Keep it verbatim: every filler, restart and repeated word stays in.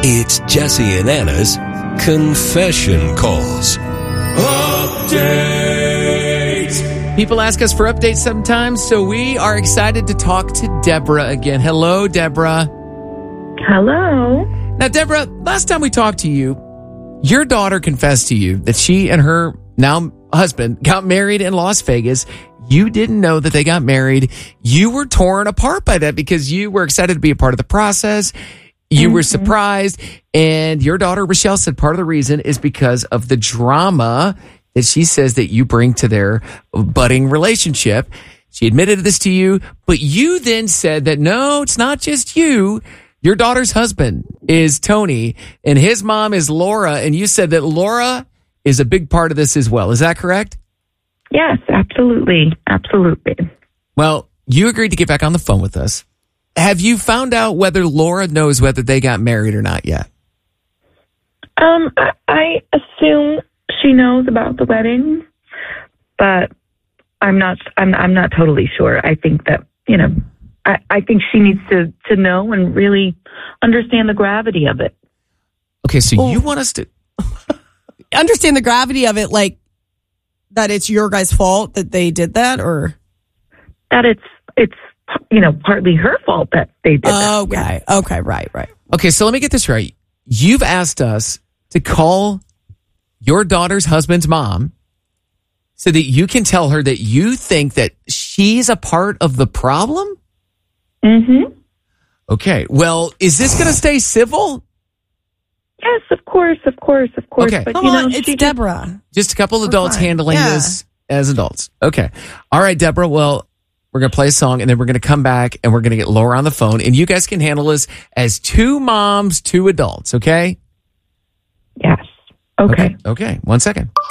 It's Jesse and Anna's Confession Calls. Update! People ask us for updates sometimes, so we are excited to talk to Deborah again. Hello, Deborah. Hello. Now, Deborah, last time we talked to you, your daughter confessed to you that she and her now husband got married in Las Vegas. You didn't know that they got married. You were torn apart by that because you were excited to be a part of the process. You mm-hmm. were surprised. And your daughter, Rochelle, said part of the reason is because of the drama that she says that you bring to their budding relationship. She admitted this to you, but you then said that, no, it's not just you. Your daughter's husband is Tony and his mom is Laura. And you said that Laura is a big part of this as well. Is that correct? Yes, absolutely. Absolutely. Well, you agreed to get back on the phone with us. Have you found out whether Laura knows whether they got married or not yet? Um, I, I assume she knows about the wedding, but I'm not. I'm. I'm not totally sure. I think that you know. I, I think she needs to to know and really understand the gravity of it. Okay, so well, you want us to understand the gravity of it, like that it's your guys' fault that they did that, or that it's it's. you know, partly her fault that they did that. Okay. Yeah. Okay. Right. Right. Okay. So let me get this right. You've asked us to call your daughter's husband's mom so that you can tell her that you think that she's a part of the problem? Mm-hmm. Okay. Well, is this going to stay civil? Yes, of course. Of course. Of course. Okay. But, Come you know, on. It's Deborah. Just, just a couple of adults fine. handling Yeah. this as adults. Okay. All right, Deborah. Well, we're going to play a song and then we're going to come back and we're going to get Laura on the phone and you guys can handle this as two moms, two adults, okay? Yes. Okay. Okay. Okay. One second.